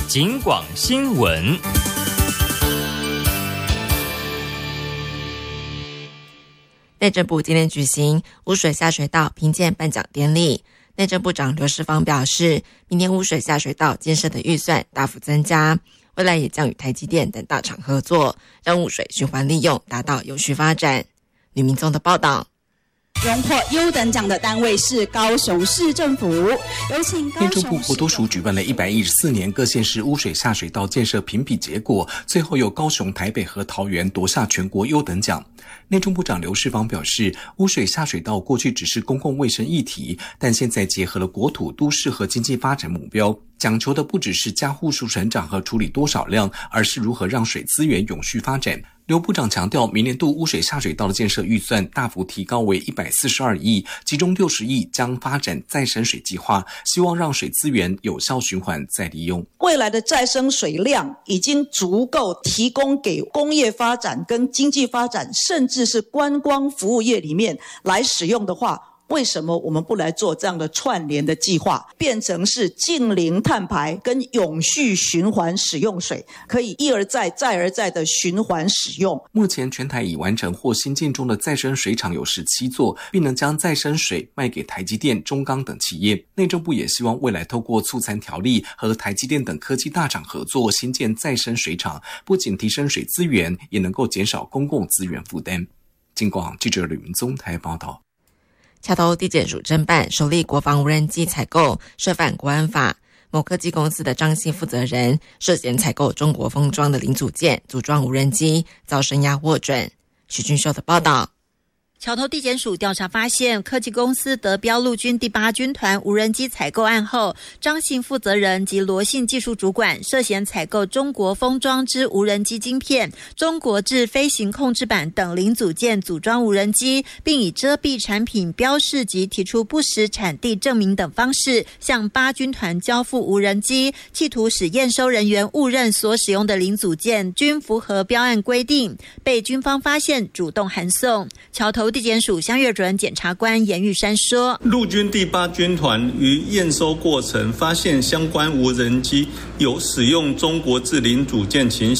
警广新闻。 内政部今天举行污水下水道评鉴颁奖典礼，内政部长刘世芳表示，明年污水下水道建设的预算大幅增加，未来也将与台积电等大厂合作，让污水循环利用达到永续发展。吕明宗的报道。 荣获优等奖的单位是高雄市政府，有请高雄市政府。 内政部国土署举办了114年各县市污水下水道建设评比结果，最后由高雄、台北和桃园夺下全国优等奖。内政部长刘世芳表示，污水下水道过去只是公共卫生议题，但现在结合了国土、都市和经济发展目标，讲求的不只是家户数成长和处理多少量，而是如何让水资源永续发展。刘部长强调，明年度污水下水道的建设预算大幅提高为142亿，其中60亿将发展再生水计划，希望让水资源有效循环再利用。 未来的再生水量已经足够提供给工业发展跟经济发展，甚至是观光服务业里面来使用的话，为什么我们不来做这样的串联的计划，变成是净零碳排跟永续循环使用水，可以一而再再而再的循环使用。 目前全台已完成或新建中的再生水厂有17座，并能将再生水卖给台积电、中钢等企业。内政部也希望未来透过促残条例和台积电等科技大厂合作新建再生水厂，不仅提升水资源，也能够减少公共资源负担。警广记者吕明宗台报道。 桥头地检署侦办首例国防无人机采购涉犯国安法，某科技公司的张姓负责人涉嫌采购中国封装的零组件组装无人机，遭声押获准。许俊秀的报道。 桥头地检署调查发现，科技公司得标陆军第8军团无人机采购案后，张姓负责人及罗姓技术主管涉嫌采购中国封装之无人机晶片、中国制飞行控制板等零组件组装无人机，并以遮蔽产品标示及提出不实产地证明等方式，向8军团交付无人机，企图使验收人员误认所使用的零组件均符合标案规定，被军方发现，主动函送。桥头地检署相阅主任检察官严玉山说， 陆军第8军团于验收过程发现相关无人机有使用中国制零组件情形。